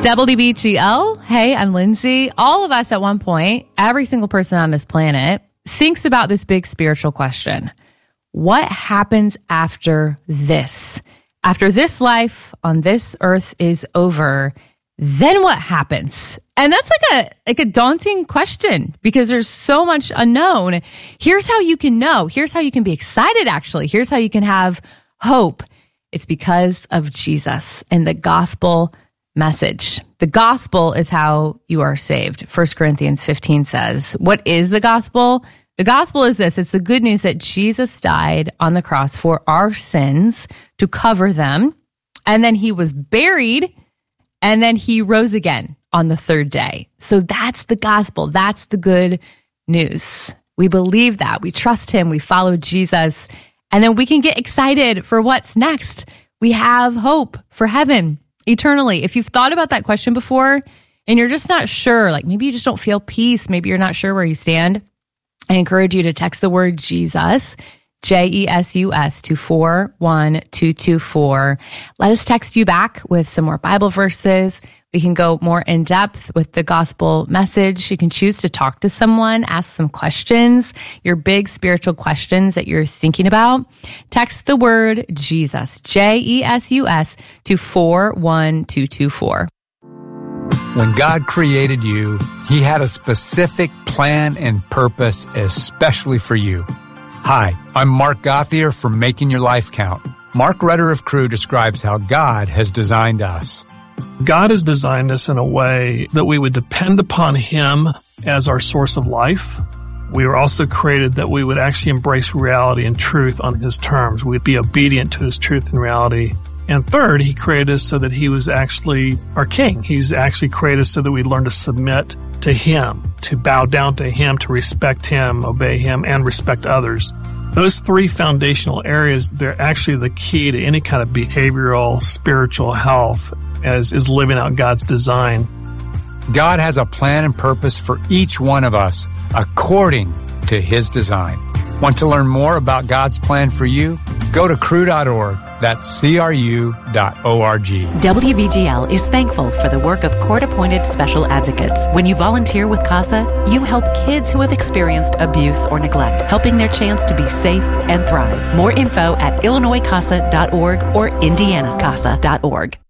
WBGL. Hey, I'm Lindsay. All of us at one point, every single person on this planet thinks about this big spiritual question. What happens after this? After this life on this earth is over, then what happens? And that's like a daunting question because there's so much unknown. Here's how you can know. Here's how you can be excited, actually. Here's how you can have hope. It's because of Jesus and the gospel message. The gospel is how you are saved. 1 Corinthians 15 says, what is the gospel? The gospel is this. It's the good news that Jesus died on the cross for our sins to cover them. And then he was buried and then he rose again on the third day. So that's the gospel. That's the good news. We believe that. We trust him. We follow Jesus. And then we can get excited for what's next. We have hope for heaven eternally. If you've thought about that question before and you're just not sure, like maybe you just don't feel peace, maybe you're not sure where you stand, I encourage you to text the word Jesus, JESUS, to 41224. Let us text you back with some more Bible verses. We can go more in depth with the gospel message. You can choose to talk to someone, ask some questions, your big spiritual questions that you're thinking about. Text the word Jesus, JESUS, to 41224. When God created you, he had a specific plan and purpose especially for you. Hi, I'm Mark Gauthier from Making Your Life Count. Mark Rudder of Crew describes how God has designed us. God has designed us in a way that we would depend upon him as our source of life. We were also created that we would actually embrace reality and truth on his terms. We'd be obedient to his truth and reality. And third, he created us so that he was actually our king. He's actually created us so that we learn to submit to him, to bow down to him, to respect him, obey him, and respect others. Those three foundational areas, they're actually the key to any kind of behavioral, spiritual health, as is living out God's design. God has a plan and purpose for each one of us according to his design. Want to learn more about God's plan for you? Go to cru.org. That's CRU.org. WBGL is thankful for the work of court-appointed special advocates. When you volunteer with CASA, you help kids who have experienced abuse or neglect, helping their chance to be safe and thrive. More info at IllinoisCASA.org or IndianaCASA.org.